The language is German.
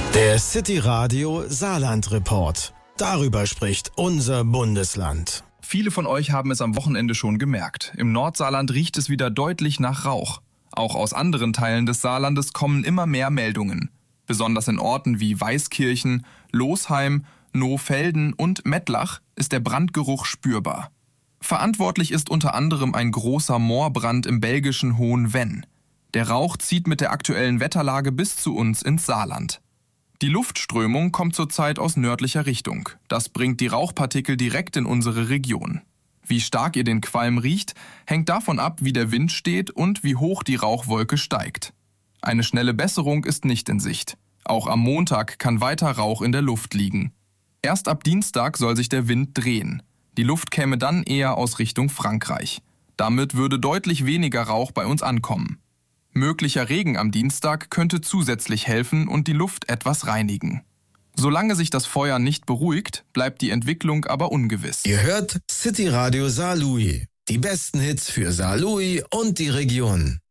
Der City Radio Saarland Report. Darüber spricht unser Bundesland. Viele von euch haben es am Wochenende schon gemerkt. Im Nordsaarland riecht es wieder deutlich nach Rauch. Auch aus anderen Teilen des Saarlandes kommen immer mehr Meldungen. Besonders in Orten wie Weißkirchen, Losheim, Nohfelden und Mettlach ist der Brandgeruch spürbar. Verantwortlich ist unter anderem ein großer Moorbrand im belgischen Hohen Venn. Der Rauch zieht mit der aktuellen Wetterlage bis zu uns ins Saarland. Die Luftströmung kommt zurzeit aus nördlicher Richtung. Das bringt die Rauchpartikel direkt in unsere Region. Wie stark ihr den Qualm riecht, hängt davon ab, wie der Wind steht und wie hoch die Rauchwolke steigt. Eine schnelle Besserung ist nicht in Sicht. Auch am Montag kann weiter Rauch in der Luft liegen. Erst ab Dienstag soll sich der Wind drehen. Die Luft käme dann eher aus Richtung Frankreich. Damit würde deutlich weniger Rauch bei uns ankommen. Möglicher Regen am Dienstag könnte zusätzlich helfen und die Luft etwas reinigen. Solange sich das Feuer nicht beruhigt, bleibt die Entwicklung aber ungewiss. Ihr hört City Radio Saarlouis. Die besten Hits für Saarlouis und die Region.